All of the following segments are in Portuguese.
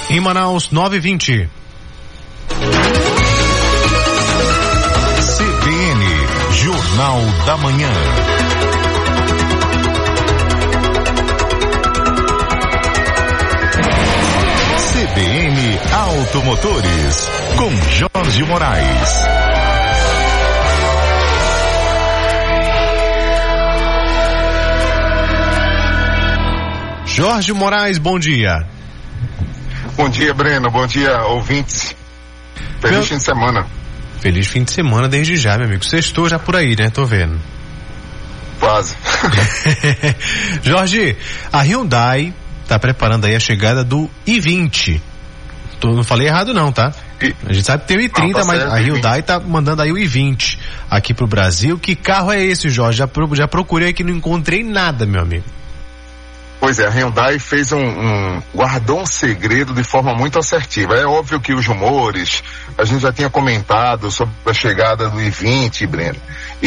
Em Manaus, 9h20. CBN, Jornal da Manhã. CBN Automotores, com Jorge Moraes. Jorge Moraes, bom dia. Bom dia, Breno. Bom dia, ouvintes. Feliz fim de semana. Feliz fim de semana desde já, meu amigo. Sextou já por aí, né? Tô vendo. Quase. Jorge, a Hyundai tá preparando aí a chegada do i20. Não falei errado não, tá? A gente sabe que tem o i30, tá, mas a Hyundai tá mandando aí o i20 aqui pro Brasil. Que carro é esse, Jorge? Já procurei aqui, não encontrei nada, meu amigo. Pois é, a Hyundai guardou um segredo de forma muito assertiva. É óbvio que os rumores, a gente já tinha comentado sobre a chegada do i20, Breno.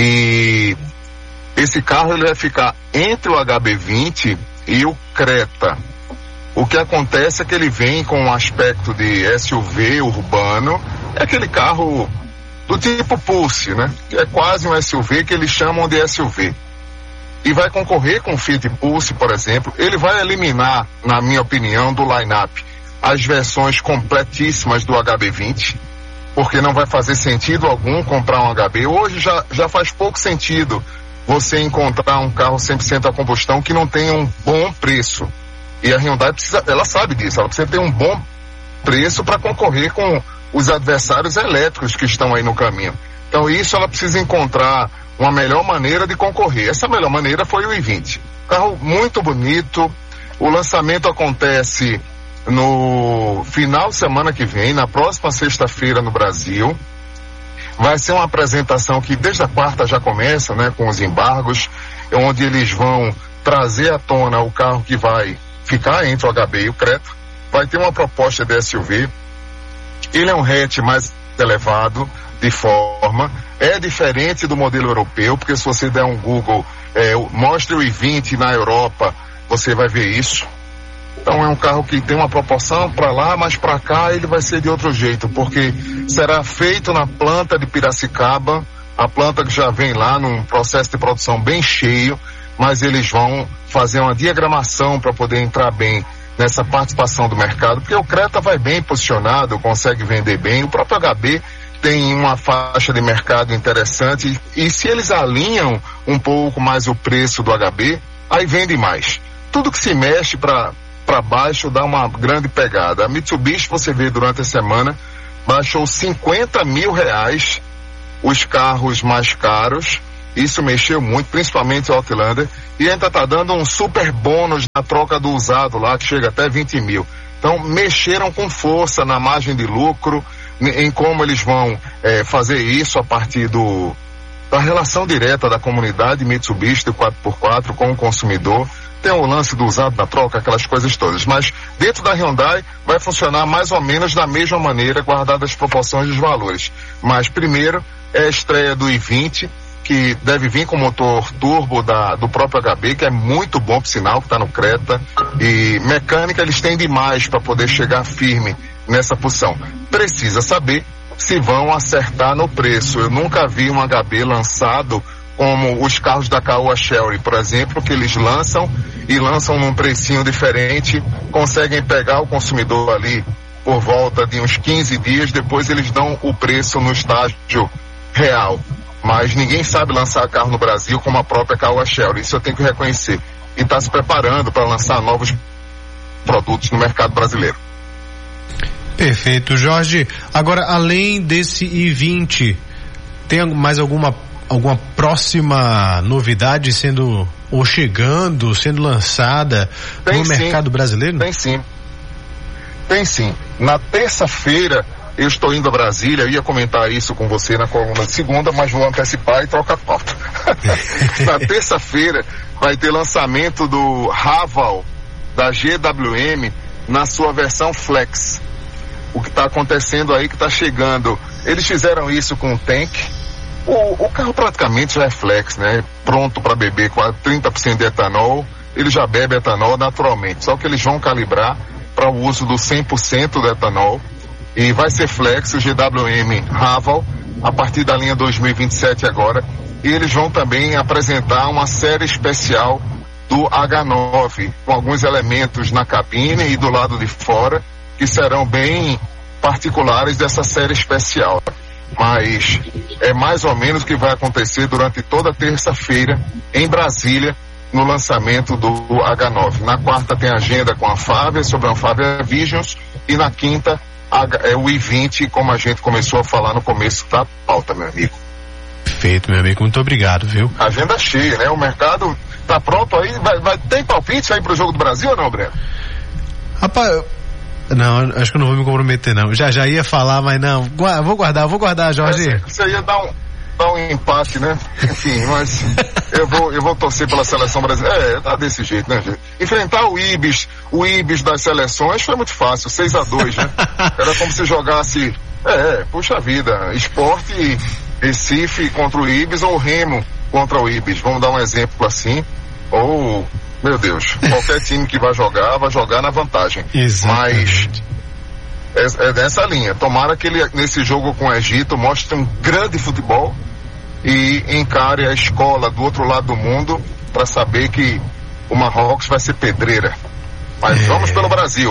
E esse carro ele vai ficar entre o HB20 e o Creta. O que acontece é que ele vem com um aspecto de SUV urbano, é aquele carro do tipo Pulse, né? Que é quase um SUV que eles chamam de SUV. E vai concorrer com o Fiat Pulse, por exemplo. Ele vai eliminar, na minha opinião, do line-up as versões completíssimas do HB20, porque não vai fazer sentido algum comprar um HB. Hoje já faz pouco sentido você encontrar um carro 100% a combustão que não tenha um bom preço. E a Hyundai ela sabe disso, ela precisa ter um bom preço para concorrer com os adversários elétricos que estão aí no caminho. Então isso ela precisa encontrar uma melhor maneira de concorrer. Essa melhor maneira foi o i20. Carro muito bonito. O lançamento acontece no final de semana que vem, na próxima sexta-feira no Brasil. Vai ser uma apresentação que desde a quarta já começa, né, com os embargos, onde eles vão trazer à tona o carro que vai ficar entre o HB e o Creta. Vai ter uma proposta de SUV. Ele é um hatch mais elevado de forma, é diferente do modelo europeu, porque se você der um Google, mostre o i20 na Europa, você vai ver isso. Então é um carro que tem uma proporção para lá, mas para cá ele vai ser de outro jeito, porque será feito na planta de Piracicaba, a planta que já vem lá num processo de produção bem cheio, mas eles vão fazer uma diagramação para poder entrar bem nessa participação do mercado, porque o Creta vai bem posicionado, consegue vender bem, o próprio HB tem uma faixa de mercado interessante, e se eles alinham um pouco mais o preço do HB, aí vende mais. Tudo que se mexe para baixo dá uma grande pegada. A Mitsubishi, você vê durante a semana, baixou R$50 mil os carros mais caros. Isso mexeu muito, principalmente o Outlander, e ainda está dando um super bônus na troca do usado lá, que chega até 20 mil. Então mexeram com força na margem de lucro, em como eles vão fazer isso a partir da relação direta da comunidade Mitsubishi do 4x4 com o consumidor. Tem o lance do usado na troca, aquelas coisas todas, mas dentro da Hyundai vai funcionar mais ou menos da mesma maneira, guardadas as proporções dos valores. Mas primeiro é a estreia do i20, que deve vir com motor turbo do próprio HB, que é muito bom, por sinal, que está no Creta, e mecânica eles têm demais para poder chegar firme nessa posição. Precisa saber se vão acertar no preço. Eu nunca vi um HB lançado como os carros da Caoa Chery, por exemplo, que eles lançam num precinho diferente, conseguem pegar o consumidor ali por volta de uns 15 dias, depois eles dão o preço no estágio real. Mas ninguém sabe lançar carro no Brasil como a própria Caoa Chery, isso eu tenho que reconhecer. E está se preparando para lançar novos produtos no mercado brasileiro. Perfeito, Jorge. Agora, além desse i20, tem mais alguma próxima novidade sendo lançada no mercado brasileiro? Tem sim. Na terça-feira eu estou indo a Brasília, eu ia comentar isso com você na coluna de segunda, mas vou antecipar e trocar a pauta. Na terça-feira vai ter lançamento do Raval da GWM na sua versão Flex. O que está acontecendo aí, que está chegando, eles fizeram isso com o Tank. O carro praticamente já é flex, né? Pronto para beber quase 30% de etanol. Ele já bebe etanol naturalmente, só que eles vão calibrar para o uso do 100% do etanol, e vai ser flex, o GWM Raval, a partir da linha 2027 agora, e eles vão também apresentar uma série especial do H9, com alguns elementos na cabine e do lado de fora, que serão bem particulares dessa série especial. Mas é mais ou menos o que vai acontecer durante toda terça-feira em Brasília, no lançamento do H9. Na quarta tem agenda com a Fábia, sobre a Fábia Visions, e na quinta é o i20, como a gente começou a falar no começo da pauta, meu amigo. Perfeito, meu amigo, muito obrigado, viu? Agenda cheia, né? O mercado tá pronto aí, tem palpite aí pro jogo do Brasil ou não, Breno? Rapaz, não, acho que eu não vou me comprometer, não. Já ia falar, mas não, vou guardar, Jorge. Você ia dar um empate, né? Enfim, mas eu vou torcer pela seleção brasileira. Tá desse jeito, né, gente? Enfrentar o Ibis das seleções foi muito fácil, 6-2, né? Era como se jogasse, puxa vida, Sport Recife contra o Ibis ou Remo contra o Ibis, vamos dar um exemplo assim, ou, meu Deus, qualquer time que vai jogar na vantagem. Exatamente. Mas é dessa linha, tomara que ele nesse jogo com o Egito mostre um grande futebol e encare a escola do outro lado do mundo para saber que o Marrocos vai ser pedreira, mas vamos pelo Brasil.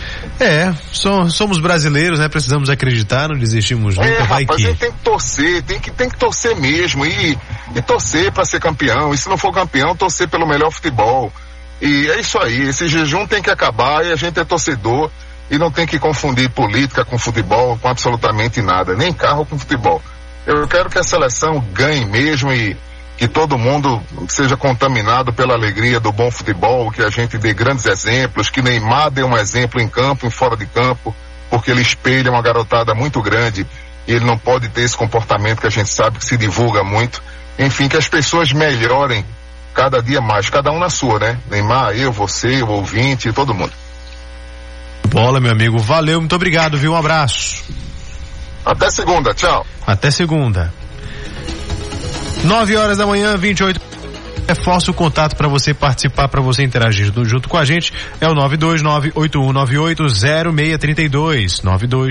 Somos brasileiros, né? Precisamos acreditar, não desistimos nunca, vai rapaz, que... a gente tem que torcer, tem que torcer mesmo e torcer para ser campeão, e se não for campeão, torcer pelo melhor futebol, e é isso aí, esse jejum tem que acabar e a gente é torcedor e não tem que confundir política com futebol, com absolutamente nada, nem carro com futebol. Eu quero que a seleção ganhe mesmo e que todo mundo seja contaminado pela alegria do bom futebol, que a gente dê grandes exemplos, que Neymar dê um exemplo em campo e fora de campo, porque ele espelha uma garotada muito grande e ele não pode ter esse comportamento que a gente sabe que se divulga muito. Enfim, que as pessoas melhorem cada dia mais, cada um na sua, né? Neymar, eu, você, o ouvinte, todo mundo. Bola, meu amigo, valeu, muito obrigado, viu? Um abraço. Até segunda, tchau. Até segunda. 9 horas da manhã, 28. Reforço o contato para você participar, para você interagir junto com a gente. É o 92981980632.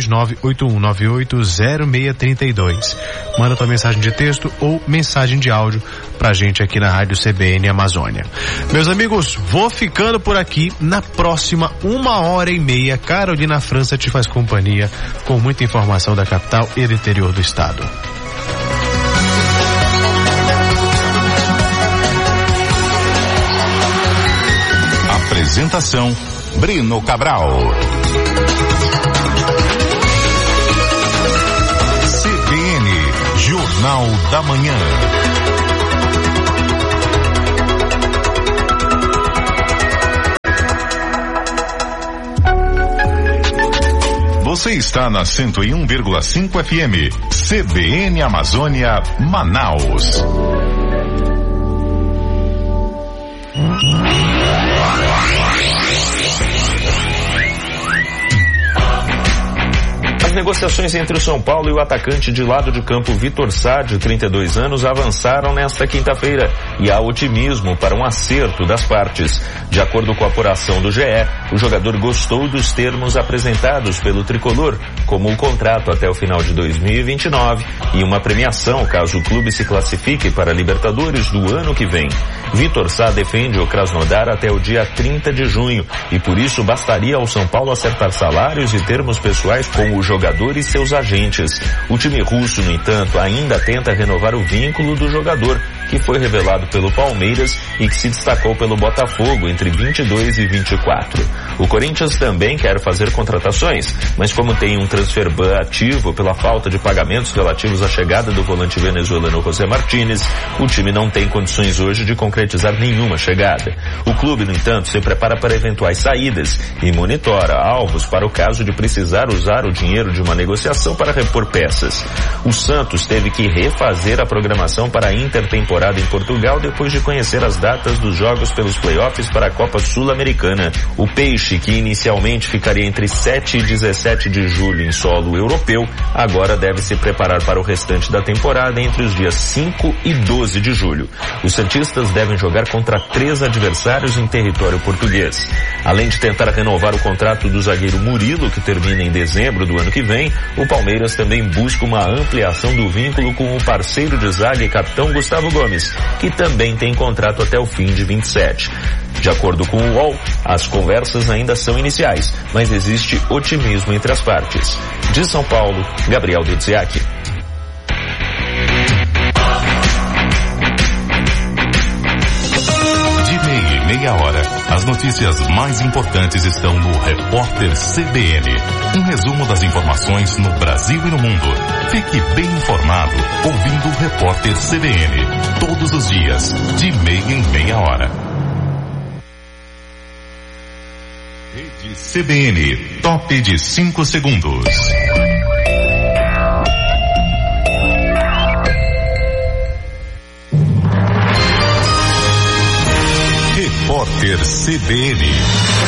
92981980632. Manda tua mensagem de texto ou mensagem de áudio pra gente aqui na Rádio CBN Amazônia. Meus amigos, vou ficando por aqui. Na próxima 1h30, Carolina França te faz companhia com muita informação da capital e do interior do estado. Apresentação: Breno Cabral. CBN, Jornal da Manhã. Você está na 101,5 FM, CBN Amazônia, Manaus. As negociações entre o São Paulo e o atacante de lado de campo Vitor Sá, de 32 anos, avançaram nesta quinta-feira e há otimismo para um acerto das partes. De acordo com a apuração do GE, o jogador gostou dos termos apresentados pelo tricolor, como o contrato até o final de 2029 e uma premiação caso o clube se classifique para a Libertadores do ano que vem. Vitor Sá defende o Krasnodar até o dia 30 de junho e por isso bastaria ao São Paulo acertar salários e termos pessoais com o jogador e seus agentes. O time russo, no entanto, ainda tenta renovar o vínculo do jogador, que foi revelado pelo Palmeiras e que se destacou pelo Botafogo entre 22 e 24. O Corinthians também quer fazer contratações, mas como tem um transfer ban ativo pela falta de pagamentos relativos à chegada do volante venezuelano José Martínez, o time não tem condições hoje de concretizar nenhuma chegada. O clube, no entanto, se prepara para eventuais saídas e monitora alvos para o caso de precisar usar o dinheiro de uma negociação para repor peças. O Santos teve que refazer a programação para a intertemporada temporada em Portugal depois de conhecer as datas dos jogos pelos playoffs para a Copa Sul-Americana. O Peixe, que inicialmente ficaria entre 7 e 17 de julho em solo europeu, agora deve se preparar para o restante da temporada entre os dias 5 e 12 de julho. Os santistas devem jogar contra 3 adversários em território português. Além de tentar renovar o contrato do zagueiro Murilo, que termina em dezembro do ano que vem, o Palmeiras também busca uma ampliação do vínculo com o parceiro de zaga e capitão Gustavo Gomes, que também tem contrato até o fim de 27. De acordo com o UOL, as conversas ainda são iniciais, mas existe otimismo entre as partes. De São Paulo, Gabriel Dudziak. Meia hora, as notícias mais importantes estão no Repórter CBN. Um resumo das informações no Brasil e no mundo. Fique bem informado ouvindo o Repórter CBN. Todos os dias, de meia em meia hora. Rede CBN, top de 5 segundos. Repórter CBN.